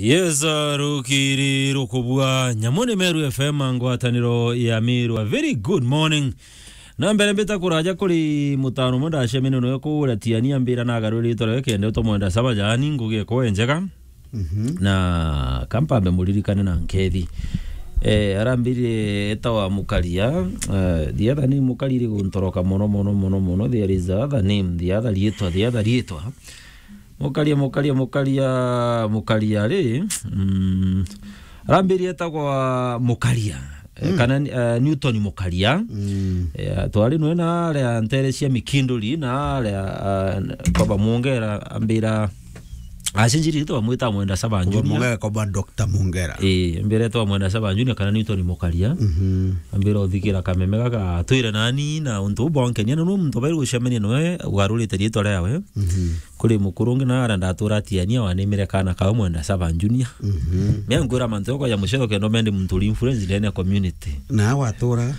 Yes, rukiri rukubwa nyamone Meru FM ngwataniro ya Miru. A very good morning. Na mbere mbeta kuraja kuri mutano monda shemene no ko tiania mbira na garuri tore kende to monda sabajani nguge ko enjeka. Na kampa be muririkane na nkethi. Arambire etawa mukalia the other name mukaliri guntoroka mono there is the other name the other lietwa mukalia le arambire etawa mukalia kana Newton mukalia twali no na ale anteresia mikinduli na ale baba muongera ambira asinjiri to mwita mwenda sabanjuni mwega kwa Dr. Mungera mbere to mwenda sabanjuni kana Newton mukalia ambira othikira kamemega ka twire nani na untu bonke ni no muntu bairu shemeni no ugaruli terito lewe kuri mukurungi na aranda turatiania wanemere kana ka mwenda sabanjuni me ngura mantoko ya mushero ke no mende muntu influence dene community na watura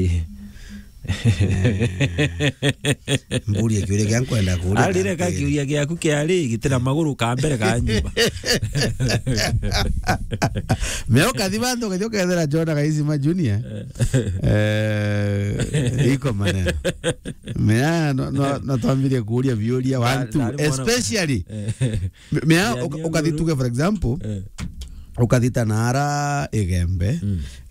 mburi ekire gyankwenda kuri alire kakiuria gyaku kiari gitira maguru ka mbere ka nyumba meo kadibando ke jokethera Jona Kaisima Junior iko maneno mea no twambire kuria bioria wantu especially mea ukadituke for example ukadita nara igembe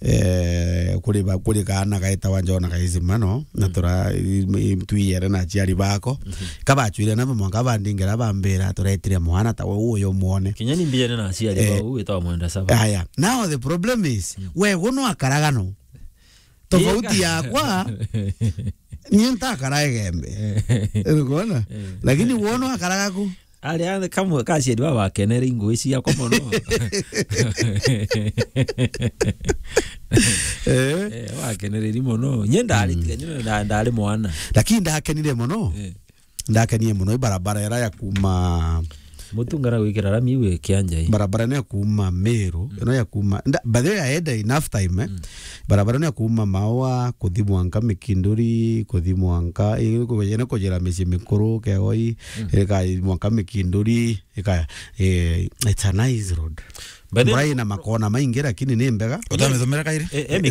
kuri kana gaita Jona Kaisima no natura twiyere na ciari bako kabachwire na mwanga bandingera bambera turetire mwana tawe uyo muone kinyani mbiyene na ciari ba uwita mwenda saba aya now the problem is we gono akaragano tofauti yakwa nienta akaragembe ngona lakini wono akaragaku ale kama kasi edwa wa kenere ngoisi ya komo no wa kenere limo no nyenda ali nyenda ndale mwana lakini ndakenire mono ndakenie mono barabara era ya kuma mutungara wikira rami we kianja hii barabara ya kuma Meru no ya kuma badhe ya eda enough time barabara ya kuma Mawa kuthimu anka Mikinduri kuthimu anka kujena kujera misi mikuru ke oi eka mwanka Mikinduri eka it's a nice road badhe na makona maingira kini ni mbega utamethomera kairi